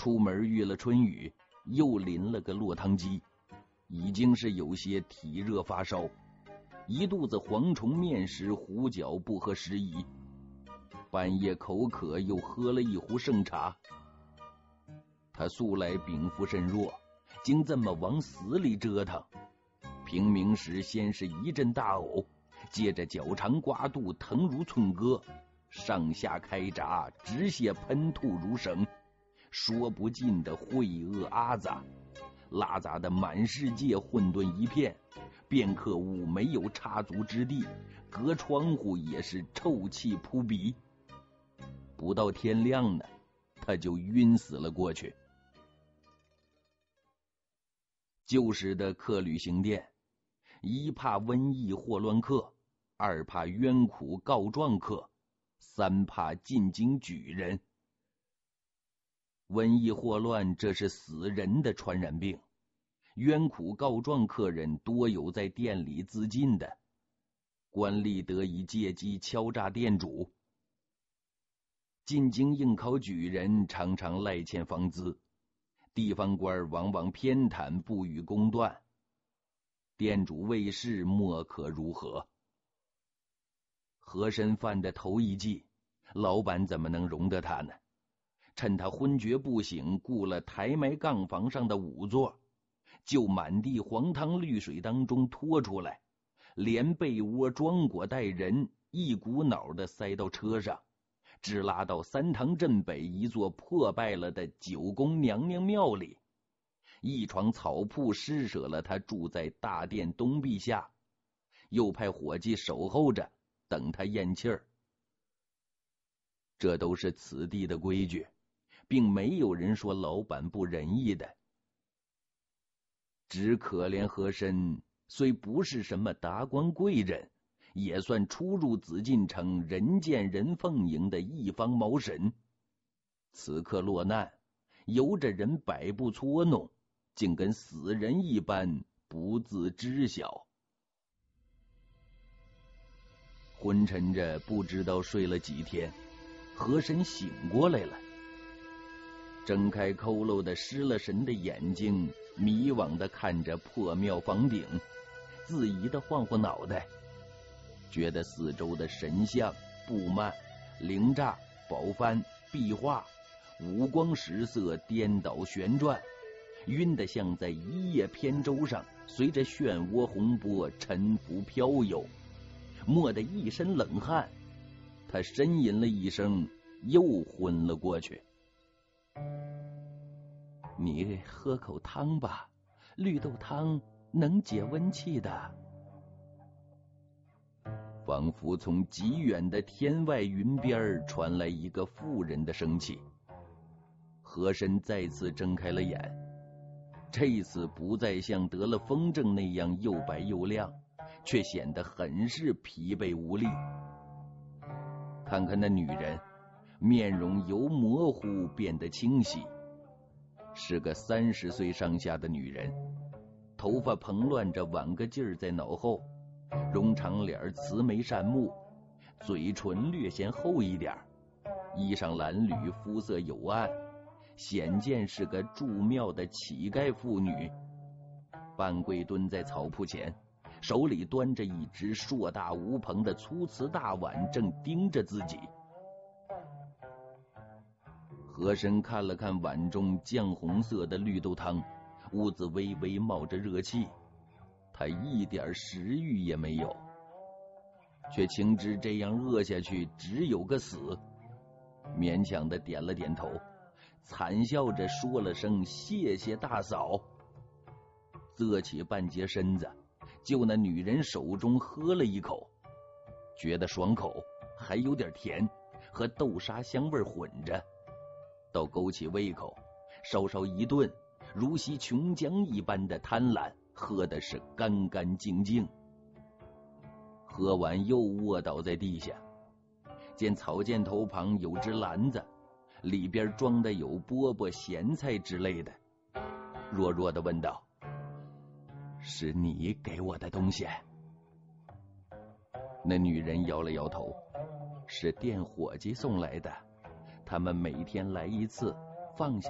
出门遇了春雨，又淋了个落汤鸡，已经是有些体热发烧，一肚子蝗虫面食胡搅不合时宜。半夜口渴，又喝了一壶圣茶。他素来禀赋甚弱，竟这么往死里折腾。平明时先是一阵大呕，接着脚肠刮肚，疼如寸割，上下开闸，直泻喷吐如绳，说不尽的秽恶阿杂，拉杂的满世界混沌一片，便客屋没有插足之地，隔窗户也是臭气扑鼻。不到天亮呢，他就晕死了过去。旧时的客旅行殿，一怕瘟疫祸乱客，二怕冤苦告状客，三怕进京举人。瘟疫祸乱，这是死人的传染病。冤苦告状客人多有在店里自尽的，官吏得以借机敲诈店主。进京应考举人常常赖欠房资，地方官往往偏袒不予公断，店主卫士莫可如何。和珅犯的头一计，老板怎么能容得他呢？趁他昏厥不醒，雇了台埋杠房上的仵作，就满地黄汤绿水当中拖出来，连被窝装裹带人，一股脑的塞到车上，直拉到三塘镇北一座破败了的九宫娘娘庙里。一床草铺施舍了他住在大殿东壁下，又派伙计守候着，等他咽气儿。这都是此地的规矩，并没有人说老板不仁义的。只可怜和珅虽不是什么达官贵人，也算出入紫禁城人见人奉迎的一方毛神。此刻落难，由着人百步搓弄，竟跟死人一般，不自知晓。昏沉着，不知道睡了几天，和珅醒过来了，睁开佝偻的失了神的眼睛，迷惘地看着破庙房顶，自疑地晃晃脑袋，觉得四周的神像、布幔、灵栅、宝幡、壁画五光十色，颠倒旋转，晕得像在一叶扁舟上随着漩涡洪波沉浮飘游，蓦地一身冷汗，他呻吟了一声，又昏了过去。你喝口汤吧，绿豆汤能解温气的。仿佛从极远的天外云边传来一个妇人的声气。和珅再次睁开了眼，这次不再像得了风症那样又白又亮，却显得很是疲惫无力。看看那女人，面容由模糊变得清晰，是个30岁上下的女人，头发蓬乱着挽个劲儿在脑后，容长脸，慈眉善目，嘴唇略显厚一点，衣裳褴褛，肤色黝暗，显见是个住庙的乞丐妇女。半跪蹲在草铺前，手里端着一只硕大无朋的粗瓷大碗，正盯着自己。和珅看了看碗中酱红色的绿豆汤，屋子微微冒着热气，他一点食欲也没有，却情知这样饿下去只有个死，勉强的点了点头，惨笑着说了声谢谢大嫂，侧起半截身子，就那女人手中喝了一口，觉得爽口，还有点甜，和豆沙香味混着，倒勾起胃口，稍稍一顿，如吸琼浆一般的贪婪，喝的是干干净净。喝完又卧倒在地下，见草涧头旁有只篮子，里边装的有饽饽咸菜之类的，弱弱的问道：是你给我的东西？那女人摇了摇头，是店伙计送来的，他们每天来一次，放下